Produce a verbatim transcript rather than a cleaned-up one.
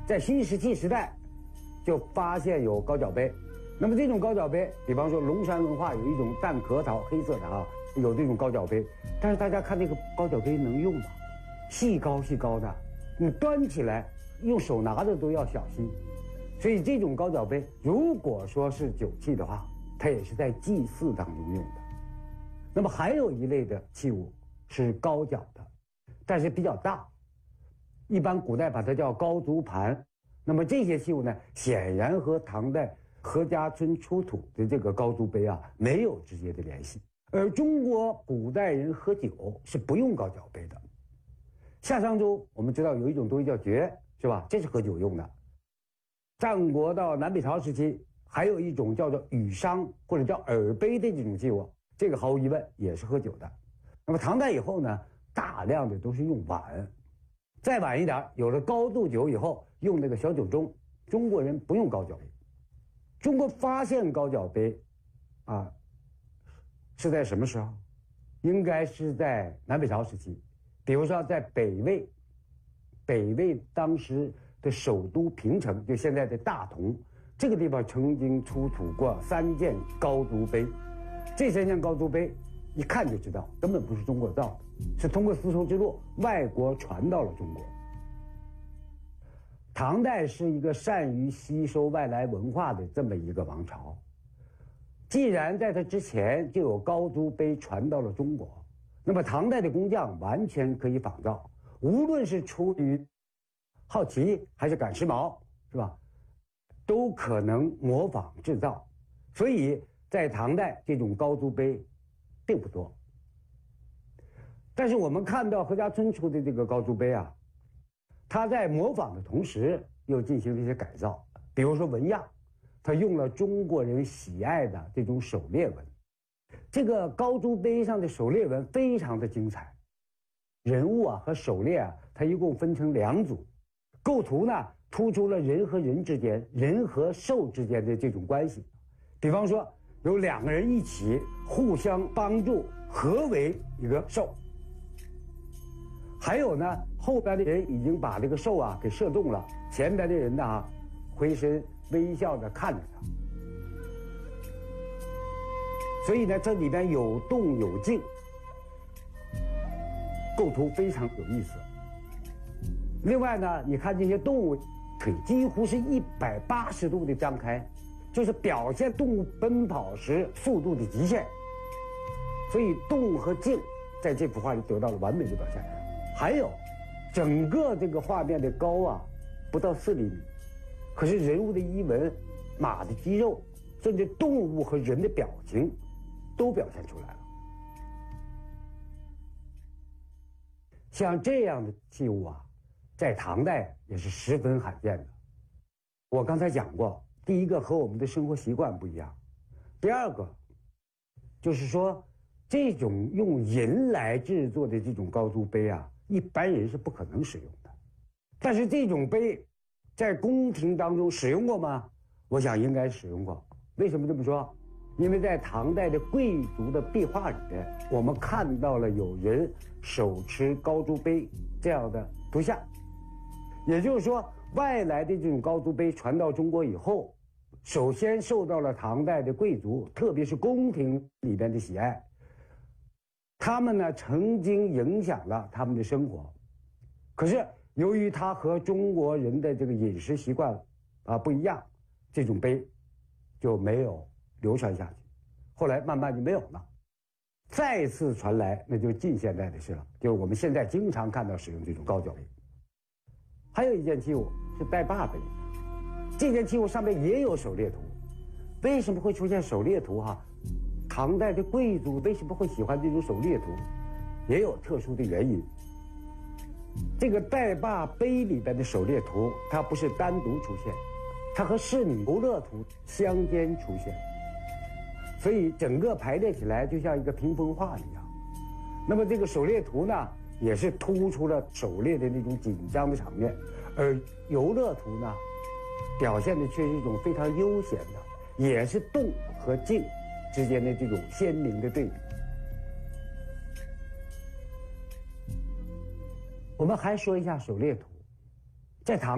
在新石器时代就发现有高脚杯。那么这种高脚杯，比方说龙山文化有一种淡壳桃黑色的啊，有这种高脚杯，但是大家看这个高脚杯能用吗？细高细高的，你端起来用手拿着都要小心。所以这种高脚杯，如果说是酒器的话，它也是在祭祀当中用的。那么还有一类的器物是高脚的，但是比较大，一般古代把它叫高足盘。那么这些器物呢，显然和唐代何家村出土的这个高足杯啊没有直接的联系。而中国古代人喝酒是不用高脚杯的。夏商周我们知道有一种东西叫爵，是吧？这是喝酒用的。战国到南北朝时期，还有一种叫做羽觞或者叫耳杯的这种器物，这个毫无疑问也是喝酒的。那么唐代以后呢，大量的都是用碗。再晚一点，有了高度酒以后，用那个小酒盅。中国人不用高脚杯。中国发现高脚杯，啊，是在什么时候？应该是在南北朝时期。比如说在北魏，北魏当时的首都平城，就现在的大同这个地方，曾经出土过三件高足杯。这三件高足杯一看就知道根本不是中国造的，是通过丝绸之路外国传到了中国。唐代是一个善于吸收外来文化的这么一个王朝，既然在它之前就有高足杯传到了中国，那么唐代的工匠完全可以仿造，无论是出于好奇还是赶时髦，是吧？都可能模仿制造。所以在唐代这种高足杯并不多。但是我们看到何家村出的这个高足杯啊，它在模仿的同时又进行了一些改造。比如说纹样，它用了中国人喜爱的这种狩猎纹。这个高足杯上的狩猎纹非常的精彩，人物啊和狩猎啊，它一共分成两组。构图呢突出了人和人之间、人和兽之间的这种关系。比方说有两个人一起互相帮助，合为一个兽。还有呢，后边的人已经把这个兽啊给射中了，前边的人呢啊回身微笑着看着他。所以呢，这里边有动有静，构图非常有意思。另外呢，你看这些动物腿几乎是一百八十度的张开，就是表现动物奔跑时速度的极限。所以动和静在这幅画里得到了完美的表现。还有整个这个画面的高啊不到四厘米，可是人物的衣纹、马的肌肉，甚至动物和人的表情都表现出来了。像这样的器物啊，在唐代也是十分罕见的。我刚才讲过，第一个和我们的生活习惯不一样，第二个就是说这种用银来制作的这种高足杯啊，一般人是不可能使用的。但是这种杯在宫廷当中使用过吗？我想应该使用过。为什么这么说？因为在唐代的贵族的壁画里面，我们看到了有人手持高足杯这样的图像。也就是说，外来的这种高足杯传到中国以后，首先受到了唐代的贵族，特别是宫廷里边的喜爱。他们呢曾经影响了他们的生活，可是由于它和中国人的这个饮食习惯啊不一样，这种杯就没有流传下去，后来慢慢就没有了。再次传来，那就是近现代的事了，就是我们现在经常看到使用这种高脚杯。还有一件器物是带把杯，这件器物上面也有狩猎图。为什么会出现狩猎图哈、啊？唐代的贵族为什么会喜欢这种狩猎图？也有特殊的原因。这个带把杯里边的狩猎图，它不是单独出现，它和仕女游乐图相间出现，所以整个排列起来就像一个屏风画一样。那么这个狩猎图呢，也是突出了狩猎的那种紧张的场面，而游乐图呢，表现的却是一种非常悠闲的，也是动和静之间的这种鲜明的对比。我们还说一下狩猎图，在唐